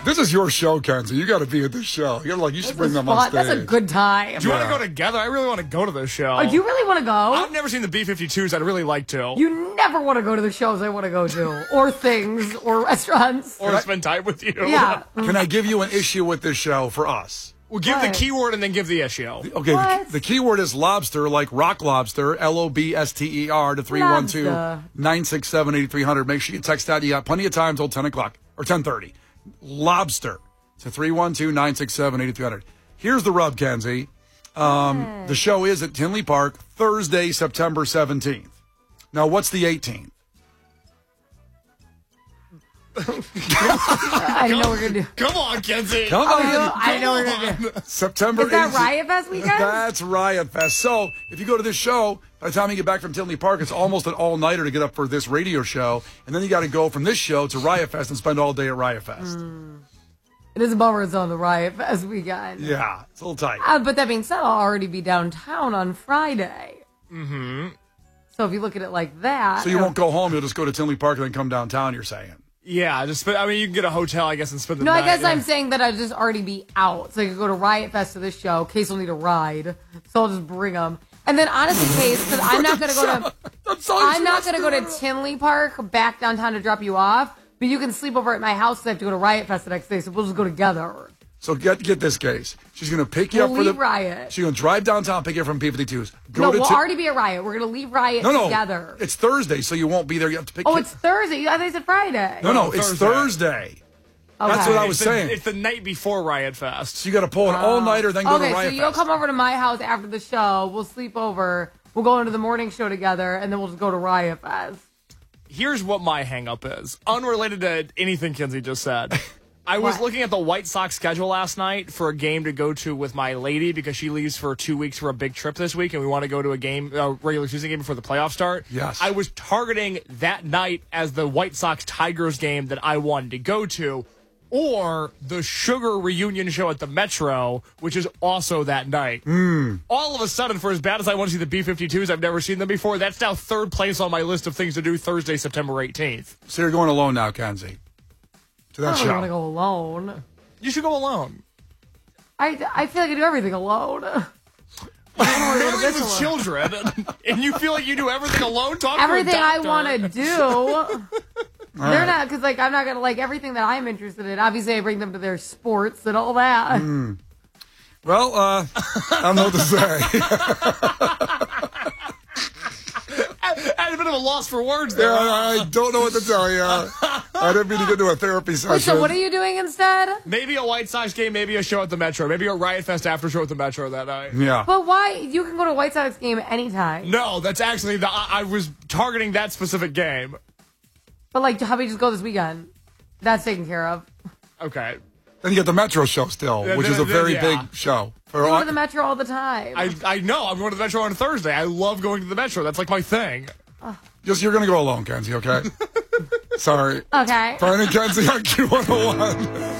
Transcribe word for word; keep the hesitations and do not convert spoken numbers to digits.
This is your show, Kenzie. You got to be at this show. You're like, you should This bring is them fun. on stage. That's a good time. Do you Yeah. want to go together? I really want to go to this show. Oh, do you really want to go? I've never seen the B fifty-twos. I'd really like to. You never want to go to the shows I want to go to, or things, or restaurants. or spend time with you. Yeah. Can I give you an issue with this show for us? We'll give What? the keyword and then give the issue. Okay, the, What? the key word is lobster, like rock lobster, L O B S T E R, to three one two, nine six seven, eight three zero zero. Make sure you text that. You got plenty of time till ten o'clock, or ten thirty. Lobster to three one two, nine six seven, eight three zero zero. Here's the rub, Kenzie. Um, the show is at Tinley Park, Thursday, September seventeenth. Now, what's the eighteenth? I know what we're gonna do. Come on, Kenzie. Come I on. know, I know what we're gonna do. September Is that eighteenth. Riot Fest weekend? That's Riot Fest. So if you go to this show, by the time you get back from Tinley Park, it's almost an all-nighter to get up for this radio show. And then you got to go from this show to Riot Fest and spend all day at Riot Fest. Mm. It is a bummer it's on the Riot Fest weekend. Yeah, it's a little tight. Uh, but that being said, I'll already be downtown on Friday. Mm-hmm. So if you look at it like that. So you won't go home, you'll just go to Tinley Park and then come downtown, you're saying? Yeah, just spend, I mean, you can get a hotel, I guess, and spend the No, night. I guess yeah. I'm saying that I'd just already be out. So I could go to Riot Fest to this show. Case will need a ride. So I'll just bring them. And then honestly, Case, because I'm not going to go to... That's all I'm you're not going to go to supposed Tinley Park back downtown to drop you off. But you can sleep over at my house because I have to go to Riot Fest the next day. So we'll just go together. So get get this case. She's going to pick you We'll up for the... leave Riot. She's going to drive downtown, pick you up from P fifty-twos. Go No, to we'll Ti- already be at Riot. We're going to leave Riot No, no, together. it's Thursday, so you won't be there. You have to pick... Oh, ki- it's Thursday. I thought you said Friday. No, no, No, it's Thursday. Thursday. That's Okay. what I was It's the, saying. it's the night before Riot Fest. So you got to pull an all-nighter, then go Okay, to so Riot you'll Fest. come over to my house after the show. We'll sleep over. We'll go into the morning show together, and then we'll just go to Riot Fest. Here's what my hang-up is. Unrelated to anything Kenzie just said. I was What? looking at the White Sox schedule last night for a game to go to with my lady because she leaves for two weeks for a big trip this week, and we want to go to a game, a regular season game before the playoffs start. Yes. I was targeting that night as the White Sox-Tigers game that I wanted to go to, or the Sugar reunion show at the Metro, which is also that night. Mm. All of a sudden, for as bad as I want to see the B fifty-twos, I've never seen them before, that's now third place on my list of things to do Thursday, September eighteenth. So you're going alone now, Kenzie, to that I don't show. want to go alone. You should go alone. I, I feel like I do everything alone. Married with children, and you feel like you do everything alone? Talk Everything to a I doctor. want to do. They're right. not, because like I'm not gonna like everything that I'm interested in. Obviously, I bring them to their sports and all that. Mm. Well, uh, I don't know what to say. I had a bit of a loss for words there. Yeah, I don't know what to tell you. I didn't mean to get to a therapy session. Wait, so what are you doing instead? Maybe a White Sox game, maybe a show at the Metro, maybe a Riot Fest after show at the Metro that night. Yeah. But why? You can go to a White Sox game anytime. No, that's actually the. I, I was targeting that specific game. But like, how about you just go this weekend? That's taken care of. Okay. Then you get the Metro show still, Yeah, which is a then- very yeah. big show. For I go all- to the Metro all the time. I I know. I'm going to the Metro on Thursday. I love going to the Metro. That's like my thing. Just you're gonna go alone, Kenzie. Okay. Sorry. Okay. Brian and Kenzie on Q one oh one.